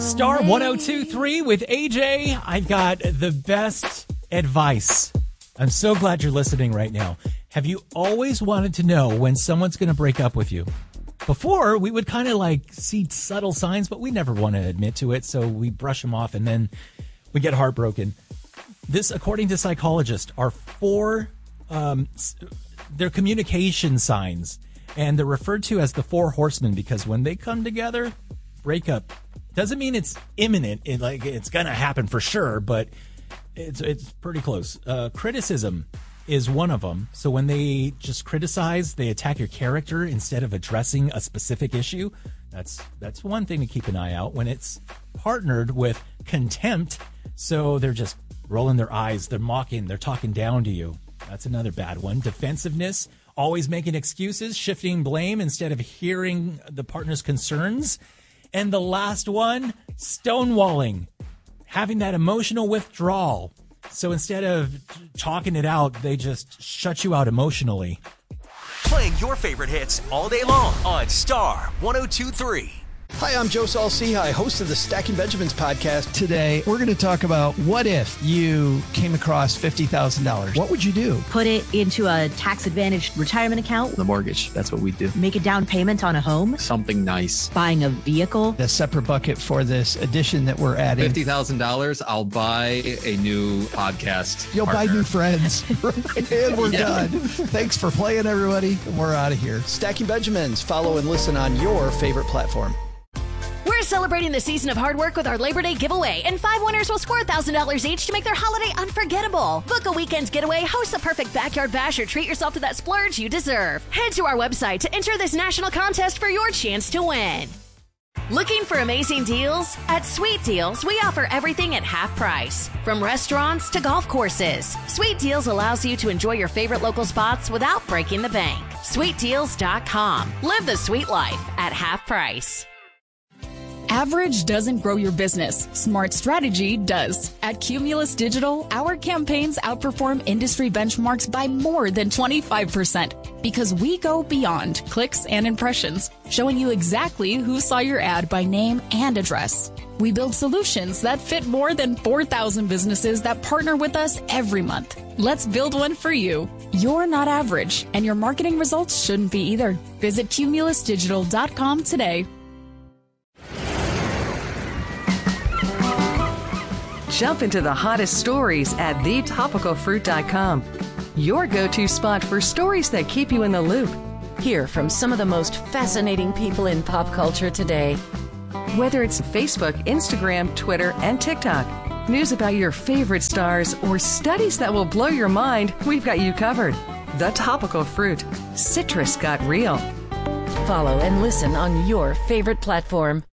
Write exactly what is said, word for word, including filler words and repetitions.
Star one oh two point three with A J. I've got the best advice. I'm so glad you're listening right now. Have you always wanted to know when someone's going to break up with you? Before, we would kind of like see subtle signs, but we never want to admit to it, so we brush them off and then we get heartbroken. This, according to psychologists, are four, um, they're communication signs, and they're referred to as the four horsemen because when they come together, breakup doesn't mean it's imminent. It, like it's going to happen for sure, but it's it's pretty close. Uh, criticism is one of them. So when they just criticize, they attack your character instead of addressing a specific issue. That's that's one thing to keep an eye out. When it's partnered with contempt, so they're just rolling their eyes, they're mocking, they're talking down to you. That's another bad one. Defensiveness, always making excuses, shifting blame instead of hearing the partner's concerns. And the last one, stonewalling, having that emotional withdrawal. So instead of talking it out, they just shut you out emotionally. Playing your favorite hits all day long on Star one oh two point three. Hi, I'm Joe Saul-Sehy, host of the Stacking Benjamins podcast. Today, we're going to talk about what if you came across fifty thousand dollars? What would you do? Put it into a tax-advantaged retirement account. The mortgage, that's what we do. Make a down payment on a home. Something nice. Buying a vehicle. A separate bucket for this addition that we're adding. fifty thousand dollars, I'll buy a new podcast You'll partner. buy new friends. And we're Yeah. done. Thanks for playing, everybody. And we're out of here. Stacking Benjamins. Follow and listen on your favorite platform. We're celebrating the season of hard work with our Labor Day giveaway, and five winners will score one thousand dollars each to make their holiday unforgettable. Book a weekend getaway, host a perfect backyard bash, or treat yourself to that splurge you deserve. Head to our website to enter this national contest for your chance to win. Looking for amazing deals? At Sweet Deals, we offer everything at half price. From restaurants to golf courses, Sweet Deals allows you to enjoy your favorite local spots without breaking the bank. sweet deals dot com. Live the sweet life at half price. Average doesn't grow your business. Smart strategy does. At Cumulus Digital, our campaigns outperform industry benchmarks by more than twenty-five percent because we go beyond clicks and impressions, showing you exactly who saw your ad by name and address. We build solutions that fit more than four thousand businesses that partner with us every month. Let's build one for you. You're not average, and your marketing results shouldn't be either. Visit cumulus digital dot com today. Jump into the hottest stories at the topical fruit dot com. Your go-to spot for stories that keep you in the loop. Hear from some of the most fascinating people in pop culture today. Whether it's Facebook, Instagram, Twitter, and TikTok, news about your favorite stars, or studies that will blow your mind, we've got you covered. The Topical Fruit. Citrus got real. Follow and listen on your favorite platform.